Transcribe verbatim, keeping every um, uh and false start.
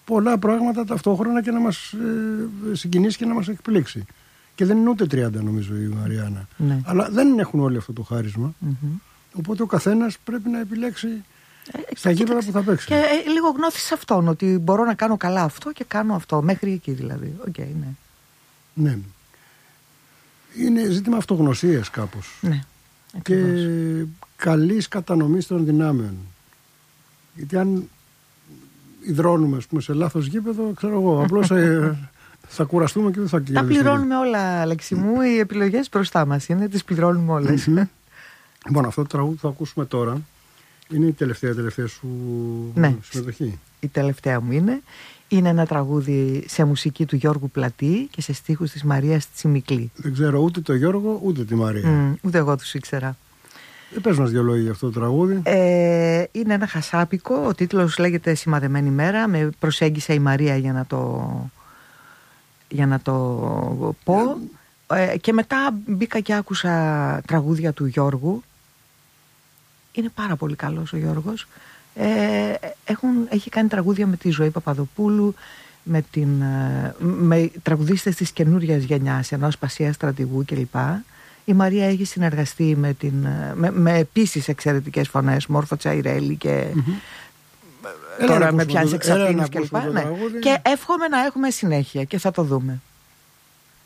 πολλά πράγματα ταυτόχρονα και να μας ε, συγκινήσει και να μας εκπλήξει. Και δεν είναι ούτε τριάντα νομίζω η Μαριάννα. Ναι. Αλλά δεν έχουν όλοι αυτό το χάρισμα. Mm-hmm. Οπότε ο καθένας πρέπει να επιλέξει ε, στα γήπεδα που θα παίξει. Και ε, λίγο γνώθει σε αυτόν, ότι μπορώ να κάνω καλά αυτό και κάνω αυτό. Μέχρι εκεί δηλαδή. Okay, ναι. Ναι. Είναι ζήτημα αυτογνωσίας κάπως. Ναι. Και καλής κατανομής των δυνάμεων. Γιατί αν υδρώνουμε, ας πούμε, σε λάθος γήπεδο, ξέρω εγώ, απλώς ε, θα κουραστούμε και δεν θα κερδίσουμε. Τα πληρώνουμε όλα, Αλέξη μου. Οι επιλογές μπροστά μας είναι, τις πληρώνουμε όλες. Mm-hmm. Λοιπόν, αυτό το τραγούδι που θα ακούσουμε τώρα είναι η τελευταία τελευταία σου ναι, συμμετοχή. Η τελευταία μου είναι. Είναι ένα τραγούδι σε μουσική του Γιώργου Πλατή και σε στίχους της Μαρίας Τσιμικλή. Δεν ξέρω ούτε το Γιώργο ούτε τη Μαρία. Mm, ούτε εγώ τους ήξερα. Ε, πες μας δύο λόγια για αυτό το τραγούδι. Ε, είναι ένα χασάπικο. Ο τίτλος λέγεται «Σημαδεμένη μέρα». Με προσέγγισε η Μαρία για να το, για να το πω. Ε, και μετά μπήκα και άκουσα τραγούδια του Γιώργου. Είναι πάρα πολύ καλός ο Γιώργος. Ε, έχουν, έχει κάνει τραγούδια με τη Ζωή Παπαδοπούλου, με, την, με τραγουδίστες της καινούριας γενιάς, ενός Πασία Στρατηγού κλπ. Η Μαρία έχει συνεργαστεί με, την, με, με επίσης εξαιρετικές φωνές, Μόρφο Τσαϊρέλη και mm-hmm. τώρα με πιάνεις εξαπίνεις κλπ. Ναι. Και εύχομαι να έχουμε συνέχεια και θα το δούμε.